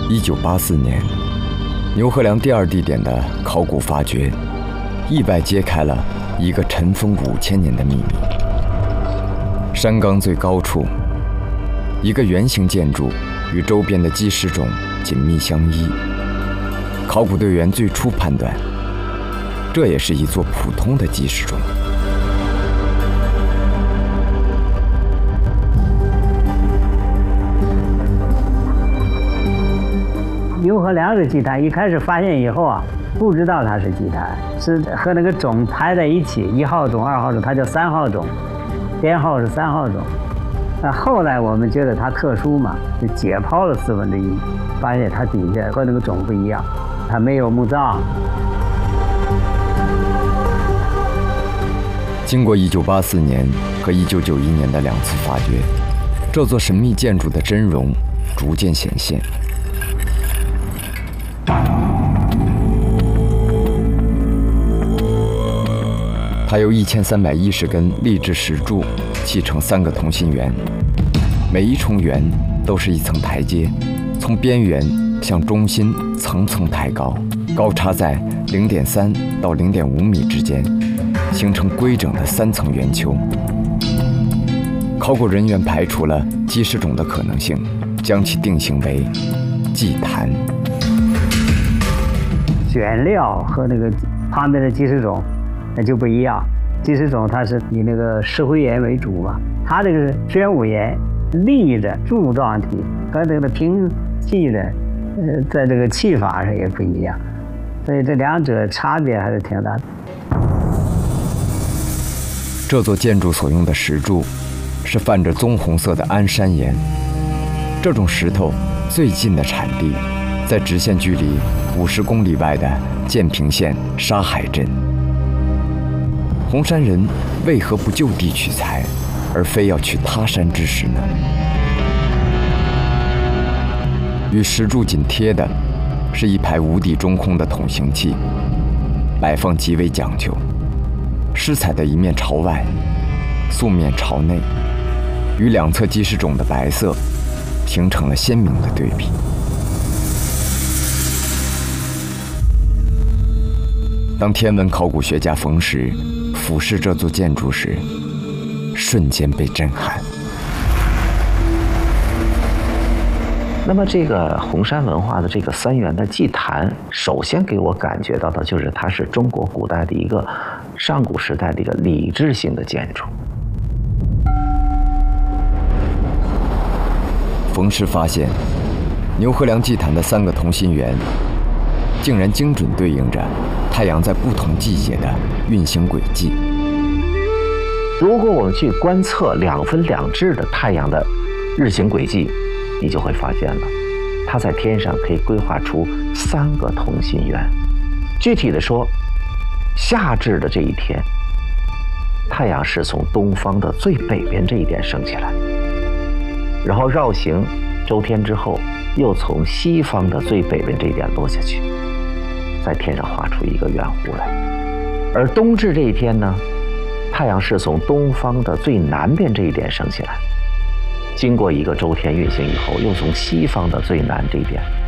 1984年，牛河梁第2地点的考古发掘，意外揭开了一个尘封5000年的秘密。山岗最高处，一个圆形建筑与周边的基石冢紧密相依。考古队员最初判断，这也是一座普通的基石冢。 牛河梁的祭坛一开始发现以后啊，不知道它是祭坛，是和那个冢排在一起，1号冢、2号冢，它叫3号冢，编号是3号冢。那后来我们觉得它特殊嘛，就解剖了1/4，发现它底下和那个冢不一样，它没有墓葬。 经过1984年和1991年的2次发掘，这座神秘建筑的真容逐渐显现。它由1310根立制石柱砌成3个同心圆，每一重圆都是一层台阶，从边缘向中心层层抬高，高差在0.3到0.5米之间，形成规整的3层圆丘。考古人员排除了基石冢的可能性，将其定性为祭坛。 选料和那个旁边的基石冢那就不一样，基石冢它是以那个石灰岩为主嘛，它这个是玄武岩立着柱状体，和这个平砌的，在这个砌法上也不一样，所以这2者差别还是挺大的。 这座建筑所用的石柱是泛着棕红色的安山岩，这种石头最近的产地在直线距离50公里外的建平县沙海镇。红山人为何不就地取材，而非要去他山之石呢？与石柱紧贴的是一排无底中空的筒形器，摆放极为讲究，石材的一面朝外，素面朝内，与两侧基石冢的白色形成了鲜明的对比。当天文考古学家冯石俯视这座建筑时，瞬间被震撼。 那么这个红山文化的这个3元的祭坛，首先给我感觉到的就是它是中国古代的一个上古时代的一个礼制性的建筑。 冯石发现，牛河梁祭坛的3个同心圆，竟然精准对应着太阳在不同季节的运行轨迹。 如果我们去观测2分2至的太阳的日行轨迹，你就会发现了，它在天上可以规划出3个同心圆。具体的说，夏至的这一天，太阳是从东方的最北边这一点升起来，然后绕行周天之后，又从西方的最北边这一点落下去，在天上画出一个圆弧来。而冬至这一天呢，太阳是从东方的最南边这一点升起来，经过一个周天运行以后，又从西方的最南这一点